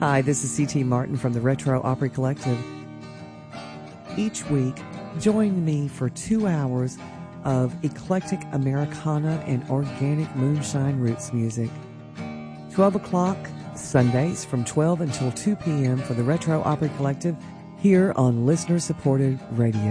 Hi, this is C.T. Martin from the Retro Opry Collective. Each week, join me for 2 hours of eclectic Americana and organic moonshine roots music. 12 o'clock, Sundays from 12 until 2 p.m. for the Retro Opry Collective here on listener-supported radio.